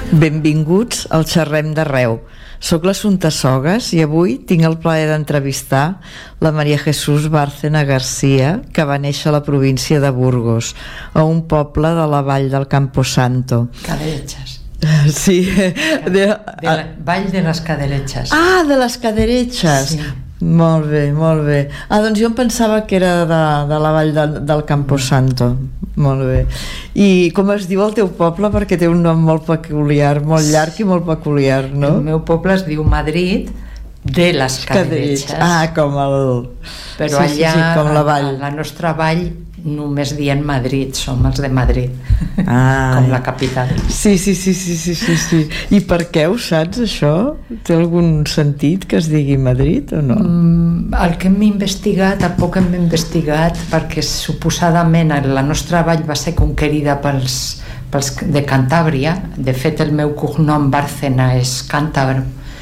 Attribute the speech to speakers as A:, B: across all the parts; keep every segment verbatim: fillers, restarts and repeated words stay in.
A: Benvinguts al Xerrem d'Arreu. Soc l'Assumpta Sogas i avui tinc el plaer d'entrevistar la Maria Jesús Bárcena García, que va néixer a la província de Burgos, a un poble de la vall del Camposanto.
B: Caderechas.
A: Sí.
B: De, de la vall de les Caderechas.
A: Ah, de les Caderechas. Sí. Molt bé, molt bé. Ah, doncs jo em pensava que era de, de la vall de, del Camposanto. Molt bé. I com es diu el teu poble? Perquè té un nom molt peculiar, molt llarg i molt peculiar, no?
B: El meu poble es diu Madrid de les Caderechas.
A: Ah, com el...
B: Però
A: sí,
B: allà,
A: sí, sí, com la vall.
B: a la nostra vall, només dient Madrid, som els de Madrid.
A: Ah,
B: com la capital.
A: Sí, sí, sí, sí, sí, sí, sí. I per què ho saps, això? Té algun sentit que es digui Madrid o no?
B: Mm, el que hem investigat, el poc hem investigat, perquè suposadament la nostra vall va ser conquerida pels, pels de Cantàbria. De fet, el meu cognom Bárcena és càntabre.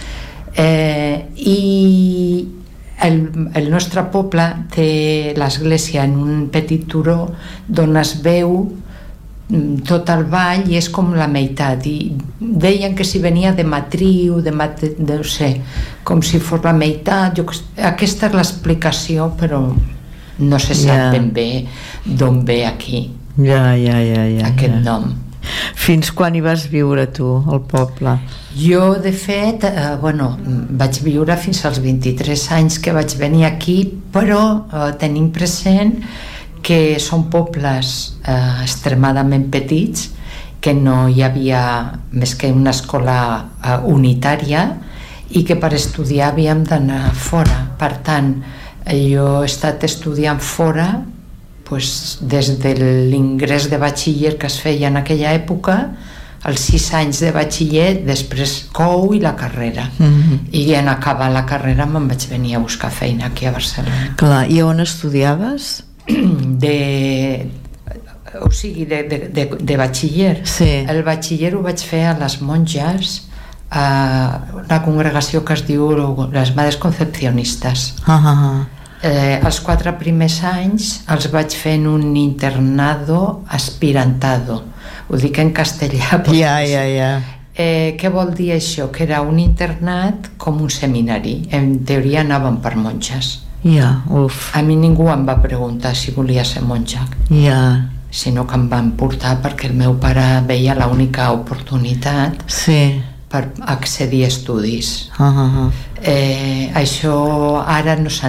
B: Eh, I el, el nostre poble té l'església en un petit turó d'on es veu tot el vall i és com la meitat, i deien que si venia de matriu, de, mat... de no sé, com si fos la meitat. Jo... aquesta és l'explicació, però no se sap yeah. ben bé d'on ve aquí
A: ja, ja, ja, ja,
B: aquest
A: ja.
B: nom.
A: Fins quan hi vas viure tu, al poble?
B: Jo, de fet, eh, bueno, vaig viure fins als vint-i-tres anys que vaig venir aquí, però eh, tenim present que són pobles eh, extremadament petits, que no hi havia més que una escola eh, unitària i que per estudiar havíem d'anar fora. Per tant, jo he estat estudiant fora pues, des de l'ingrés de batxiller que es feia en aquella època, els sis anys de batxiller, després cou i la carrera. Mm-hmm. I en acabar la carrera me'n vaig venir a buscar feina aquí a Barcelona.
A: Clar, i on estudiaves?
B: De, o sigui, de, de, de, de batxiller.
A: Sí.
B: El batxiller ho vaig fer a les monges, a una congregació que es diu les Madres Concepcionistes.
A: Ah, ah, ah.
B: Eh, els quatre primers anys els vaig fer en un internado aspirantado. Ho dic en castellà.
A: Ja, ja, ja.
B: Eh, què vol dir això? Que era un internat com un seminari. En teoria anàvem per monges.
A: Ja, uf.
B: A mi ningú em va preguntar si volia ser monja.
A: Ja.
B: Sinó que em van portar perquè el meu pare veia l'única oportunitat
A: sí.
B: per accedir a estudis.
A: Uh-huh.
B: Eh, això ara no s'ha